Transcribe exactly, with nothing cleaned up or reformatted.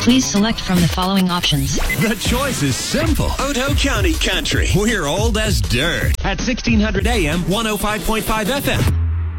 Please select from the following options. The choice is simple. Otoe County Country. We're old as dirt. At sixteen hundred A M, one oh five point five F M.